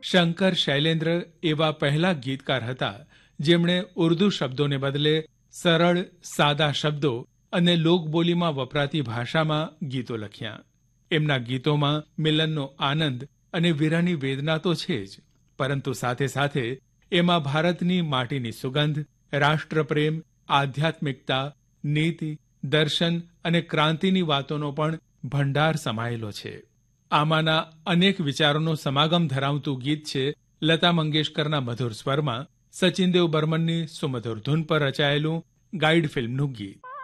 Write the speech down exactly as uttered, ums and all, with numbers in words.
શંકર શૈલેન્દ્ર એવા પહેલા ગીતકાર હતા જેમણે ઉર્દુ શબ્દોને બદલે સરળ સાદા શબ્દો અને લોકબોલીમાં વપરાતી ભાષામાં ગીતો લખ્યા. એમના ગીતોમાં મિલનનો આનંદ અને વિરહની વેદના તો છે જ, પરંતુ સાથે સાથે એમાં ભારતની માટીની સુગંધ, રાષ્ટ્રપ્રેમ, આધ્યાત્મિકતા, નીતિ, દર્શન અને ક્રાંતિની વાતોનો પણ ભંડાર સમાયેલો છે. આમાંના અનેક વિચારોનો સમાગમ ધરાવતું ગીત છે લતા મંગેશકરના મધુર સ્વરમાં સચિનદેવ બર્મનની સુમધુર ધૂન પર રચાયેલું ગાઈડ ફિલ્મનું ગીત.